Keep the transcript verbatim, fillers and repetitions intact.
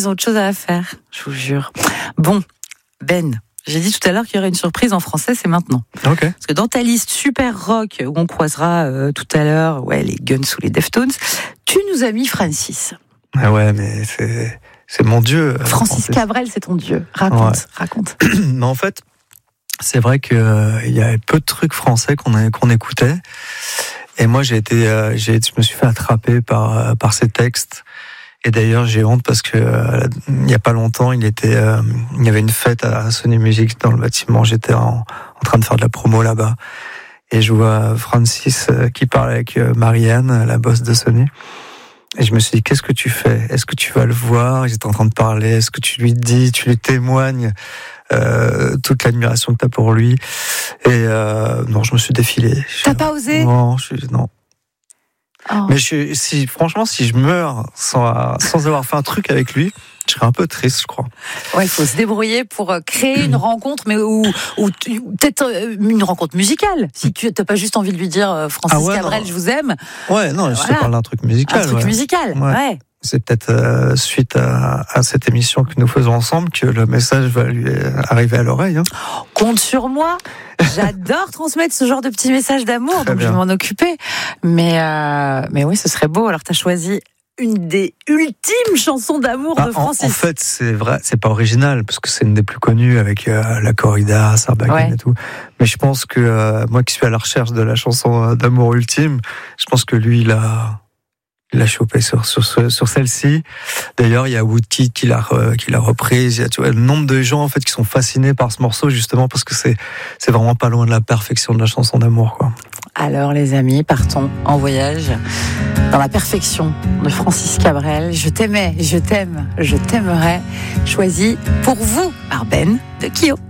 ils ont autre chose à faire, je vous jure. Bon, Ben, j'ai dit tout à l'heure qu'il y aurait une surprise en français, c'est maintenant. Ok. Parce que dans ta liste super rock, où on croisera euh, tout à l'heure ouais, les Guns ou les Deftones, tu nous as mis Francis. Ah ouais, mais c'est, c'est mon dieu. Francis, Francis Cabrel, c'est ton dieu. Raconte, ouais. raconte. Mais en fait, c'est vrai qu'il euh, y avait peu de trucs français qu'on, a, qu'on écoutait. Et moi, j'ai été, euh, j'ai, je me suis fait attraper par, euh, par ces textes. Et d'ailleurs, j'ai honte parce que euh, il n'y a pas longtemps, il était, euh, il y avait une fête à Sony Music dans le bâtiment. J'étais en, en train de faire de la promo là-bas, et je vois Francis euh, qui parle avec euh, Marianne, la boss de Sony. Et je me suis dit, qu'est-ce que tu fais ? Est-ce que tu vas le voir ? J'étais en train de parler. Est-ce que tu lui dis, tu lui témoignes euh, toute l'admiration que t'as pour lui ? Et euh, non, je me suis défilé. T'as je, pas osé ? Non, je, non. Oh. Mais je, si, franchement, si je meurs sans, sans avoir fait un truc avec lui, je serais un peu triste, je crois. Ouais, il faut se débrouiller pour créer une rencontre, mais ou, ou, ou peut-être une rencontre musicale. Si tu n'as pas juste envie de lui dire Francis ah ouais, Cabrel, non. je vous aime. Ouais, non, je voilà. te parle d'un truc musical. Un truc ouais. musical, ouais. ouais. C'est peut-être euh, suite à, à cette émission que nous faisons ensemble que le message va lui arriver à l'oreille. Hein. Compte sur moi. J'adore transmettre ce genre de petits messages d'amour, Très donc bien. je vais m'en occuper. Mais, euh, mais oui, ce serait beau. Alors, tu as choisi une des ultimes chansons d'amour bah, de Francis. En, en fait, c'est vrai, c'est pas original parce que c'est une des plus connues avec euh, la corrida, Sarbacane ouais. et tout. Mais je pense que euh, moi qui suis à la recherche de la chanson d'amour ultime, je pense que lui, il a. Il l'a chopé sur, sur, sur celle-ci. D'ailleurs, il y a Woodkid qui l'a, qui l'a reprise. Il y a tu vois, le nombre de gens en fait, qui sont fascinés par ce morceau, justement, parce que c'est, c'est vraiment pas loin de la perfection de la chanson d'amour, quoi. Alors, les amis, partons en voyage dans la perfection de Francis Cabrel. Je t'aimais, je t'aime, je t'aimerai. Choisi pour vous par Ben de Kyo.